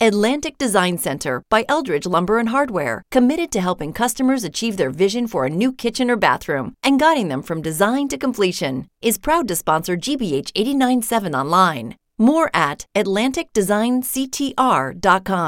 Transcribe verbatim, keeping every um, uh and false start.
Atlantic Design Center by Eldridge Lumber and Hardware, committed to helping customers achieve their vision for a new kitchen or bathroom and guiding them from design to completion, is proud to sponsor G B H eighty-nine point seven online. More at atlantic design c t r dot com.